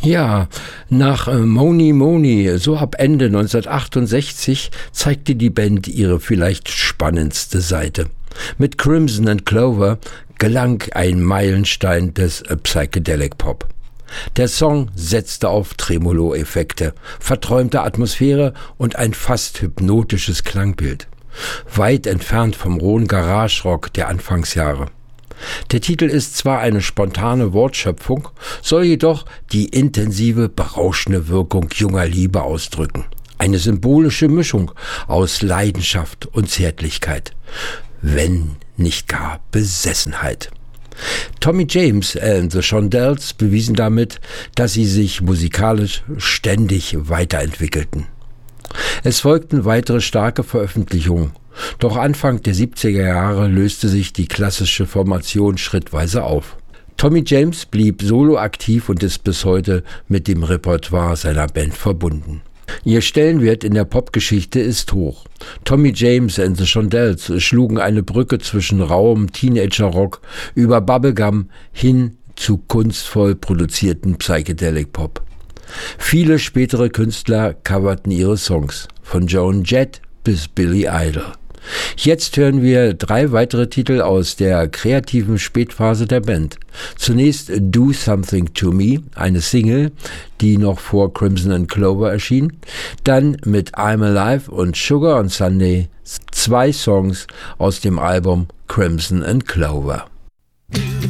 Ja, nach Mony Mony, so ab Ende 1968, zeigte die Band ihre vielleicht spannendste Seite. Mit Crimson and Clover gelang ein Meilenstein des Psychedelic Pop. Der Song setzte auf Tremolo-Effekte, verträumte Atmosphäre und ein fast hypnotisches Klangbild. Weit entfernt vom rohen Garage-Rock der Anfangsjahre. Der Titel ist zwar eine spontane Wortschöpfung, soll jedoch die intensive, berauschende Wirkung junger Liebe ausdrücken. Eine symbolische Mischung aus Leidenschaft und Zärtlichkeit, wenn nicht gar Besessenheit. Tommy James and the Shondells bewiesen damit, dass sie sich musikalisch ständig weiterentwickelten. Es folgten weitere starke Veröffentlichungen, doch Anfang der 70er Jahre löste sich die klassische Formation schrittweise auf. Tommy James blieb solo aktiv und ist bis heute mit dem Repertoire seiner Band verbunden. Ihr Stellenwert in der Popgeschichte ist hoch. Tommy James and the Shondells schlugen eine Brücke zwischen rauem Teenager-Rock über Bubblegum hin zu kunstvoll produzierten Psychedelic Pop. Viele spätere Künstler coverten ihre Songs, von Joan Jett bis Billy Idol. Jetzt hören wir 3 weitere Titel aus der kreativen Spätphase der Band. Zunächst Do Something to Me, eine Single, die noch vor Crimson and Clover erschien. Dann mit I'm Alive und Sugar on Sunday 2 Songs aus dem Album Crimson and Clover.